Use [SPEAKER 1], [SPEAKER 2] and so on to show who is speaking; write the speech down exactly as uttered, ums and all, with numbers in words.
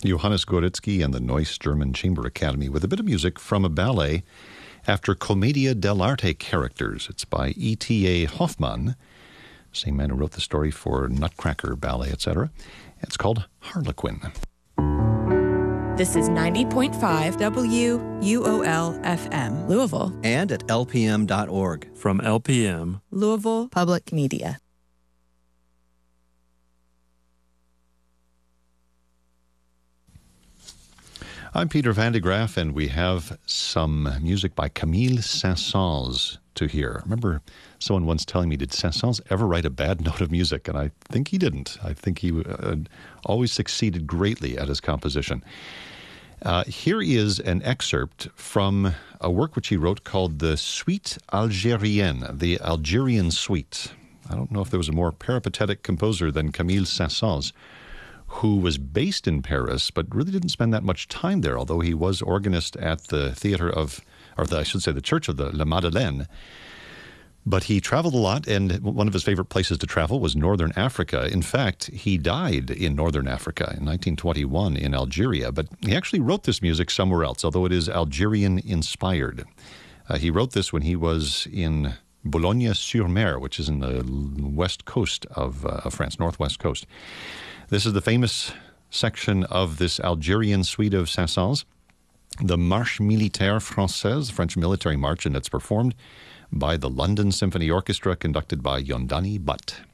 [SPEAKER 1] Johannes Goritsky and the Neuss German Chamber Academy with a bit of music from a ballet after Commedia dell'arte characters. It's by E T A Hoffmann, same man who wrote the story for Nutcracker Ballet, et cetera. It's called Harlequin.
[SPEAKER 2] This is ninety point five W U O L F M, Louisville.
[SPEAKER 3] And at L P M dot org.
[SPEAKER 4] From L P M,
[SPEAKER 2] Louisville Public Media.
[SPEAKER 1] I'm Peter Van de Graaf, and we have some music by Camille Saint-Saëns to hear. I remember someone once telling me, did Saint-Saëns ever write a bad note of music? And I think he didn't. I think he uh, always succeeded greatly at his composition. Uh, here is an excerpt from a work which he wrote called the Suite Algérienne, the Algerian Suite. I don't know if there was a more peripatetic composer than Camille Saint-Saëns, who was based in Paris, but really didn't spend that much time there, although he was organist at the theater of, or the, I should say the church of the La Madeleine. But he traveled a lot, and one of his favorite places to travel was Northern Africa. In fact, he died in Northern Africa in nineteen twenty-one in Algeria, but he actually wrote this music somewhere else, although it is Algerian-inspired. Uh, he wrote this when he was in Boulogne-sur-Mer, which is in the west coast of, uh, of France, northwest coast. This is the famous section of this Algerian suite of Saint-Saëns, the Marche Militaire Française, French military march, and it's performed by the London Symphony Orchestra, conducted by Yondani Butt.